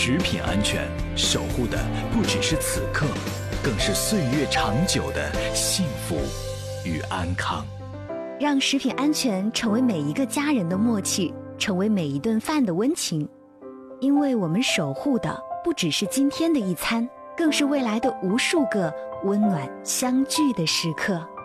食品安全守护的不只是此刻，更是岁月长久的幸福与安康。 让食品安全成为每一个家人的默契，成为每一顿饭的温情。因为我们守护的不只是今天的一餐，更是未来的无数个温暖相聚的时刻。